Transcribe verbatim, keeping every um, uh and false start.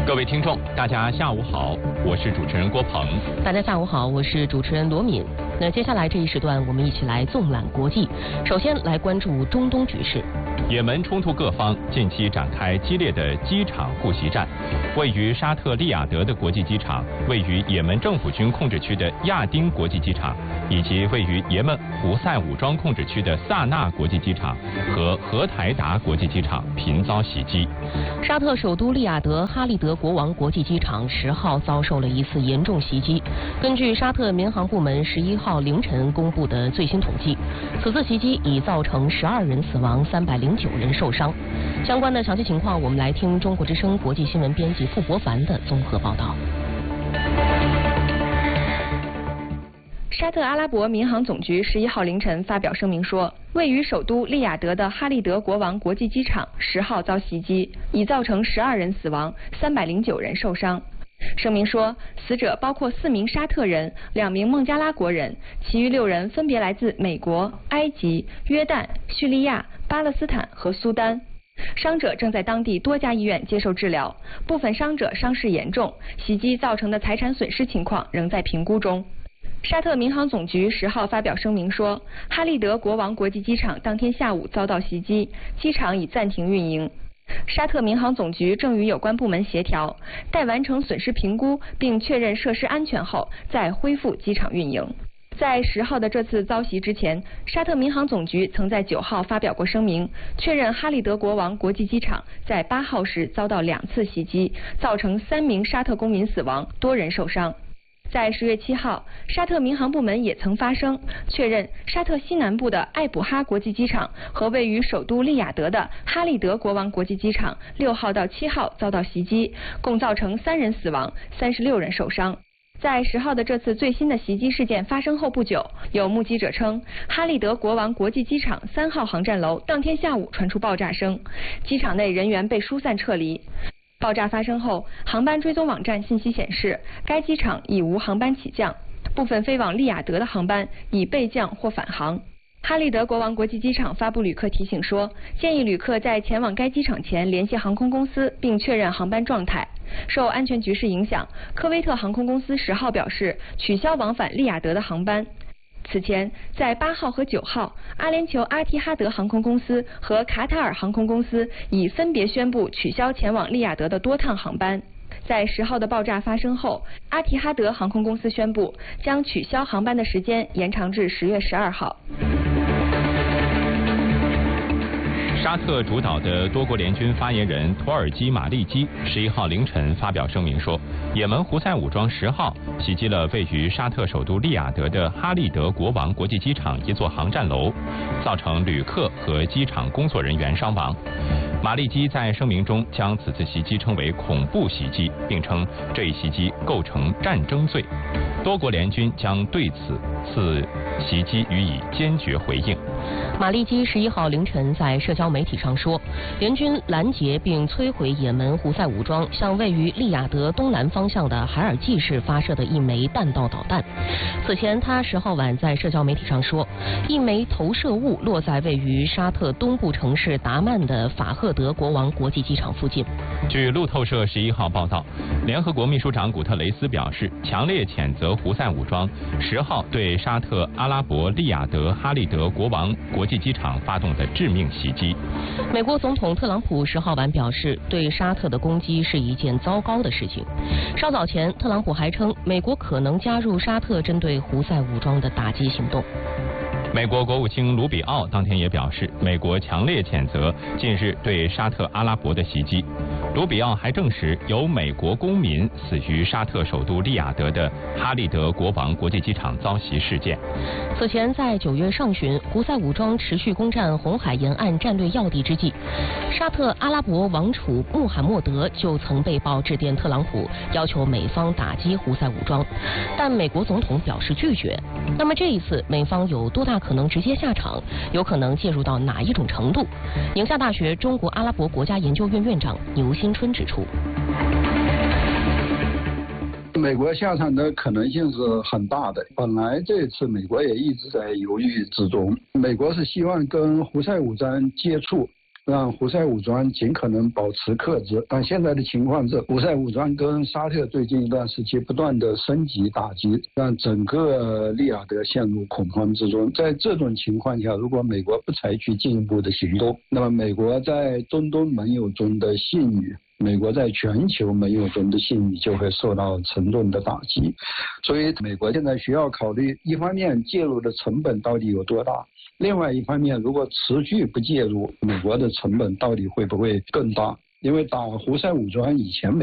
各位听众，大家下午好，我是主持人郭鹏。 大家下午好，我是主持人罗敏。那接下来这一时段，我们一起来纵览国际。首先来关注中东局势。 也门冲突各方近期展开激烈的机场护袭战。位于沙特利雅得的国际机场，位于也门政府军控制区的亚丁国际机场，以及位于也门胡塞武装控制区的萨那国际机场和荷台达国际机场频遭袭击。 沙特首都利雅得哈利德国王国际机场十号遭受了一次严重袭击。根据沙特民航部门十一号凌晨公布的最新统计，此次袭击已造成十二人死亡，三百零九人受伤。相关的详细情况，我们来听中国之声国际新闻编辑傅博凡的综合报道。 沙特阿拉伯民航总局十一号凌晨发表声明说，位于首都利雅得的哈利德国王国际机场十号遭袭击，已造成十二人死亡，三百零九人受伤。声明说，死者包括四名沙特人、两名孟加拉国人，其余六人分别来自美国、埃及、约旦、叙利亚、巴勒斯坦和苏丹。伤者正在当地多家医院接受治疗，部分伤者伤势严重，袭击造成的财产损失情况仍在评估中。沙特民航总局十号发表声明说，哈利德国王国际机场当天下午遭到袭击，机场已暂停运营。沙特民航总局正与有关部门协调，待完成损失评估并确认设施安全后，再恢复机场运营。在十号的这次遭袭之前，沙特民航总局曾在九号发表过声明，确认哈利德国王国际机场在八号时遭到两次袭击，造成三名沙特公民死亡，多人受伤。在十月七号，沙特民航部门也曾发声，确认沙特西南部的艾卜哈国际机场和位于首都利雅得的哈利德国王国际机场六号到七号遭到袭击，共造成三人死亡，三十六人受伤。在十号的这次最新的袭击事件发生后不久，有目击者称，哈利德国王国际机场三号航站楼当天下午传出爆炸声，机场内人员被疏散撤离。爆炸发生后，航班追踪网站信息显示，该机场已无航班起降，部分飞往利雅得的航班已备降或返航。哈利德国王国际机场发布旅客提醒说，建议旅客在前往该机场前联系航空公司并确认航班状态。受安全局势影响，科威特航空公司十号表示取消往返利雅得的航班。此前，在八号和九号，阿联酋阿提哈德航空公司和卡塔尔航空公司已分别宣布取消前往利雅得的多趟航班。在十号的爆炸发生后，阿提哈德航空公司宣布将取消航班的时间延长至十月十二号。 沙特主导的多国联军发言人图尔基马利基十一号凌晨发表声明说，也门胡塞武装十号袭击了位于沙特首都利雅得的哈利德国王国际机场一座航站楼，造成旅客和机场工作人员伤亡。马利基在声明中将此次袭击称为恐怖袭击，并称这一袭击构成战争罪。多国联军将对此次袭击予以坚决回应。 马利基十一号凌晨在社交媒体上说，联军拦截并摧毁也门胡塞武装向位于利雅得东南方向的海尔济市发射的一枚弹道导弹。此前，他十号晚在社交媒体上说，一枚投射物落在位于沙特东部城市达曼的法赫德国王国际机场附近。 据路透社十一号报道，联合国秘书长古特雷斯表示，强烈谴责胡塞武装十号对沙特阿拉伯利雅得哈利德国王国际机场发动的致命袭击。 美国总统特朗普十号晚表示，对沙特的攻击是一件糟糕的事情。稍早前，特朗普还称，美国可能加入沙特针对胡塞武装的打击行动。 美国国务卿卢比奥当天也表示，美国强烈谴责近日对沙特阿拉伯的袭击。卢比奥还证实，有美国公民死于沙特首都利雅得的哈利德国王国际机场遭袭事件。 此前，在九月上旬，胡塞武装持续攻占红海沿岸战略要地之际，沙特阿拉伯王储穆罕默德就曾被曝致电特朗普，要求美方打击胡塞武装，但美国总统表示拒绝。那么这一次，美方有多大可能直接下场？有可能介入到哪一种程度？宁夏大学中国阿拉伯国家研究院院长牛新春指出， 美国下场的可能性是很大的。本来这次美国也一直在犹豫之中，美国是希望跟胡塞武装接触， 让胡塞武装尽可能保持克制。但现在的情况是，胡塞武装跟沙特最近一段时期不断的升级打击，让整个利雅得陷入恐慌之中。在这种情况下，如果美国不采取进一步的行动，那么美国在中东盟友中的信誉，美国在全球盟友中的信誉就会受到沉重的打击。所以美国现在需要考虑，一方面介入的成本到底有多大，另外一方面如果持续不介入，美国的成本到底会不会更大？因为打胡塞武装以前美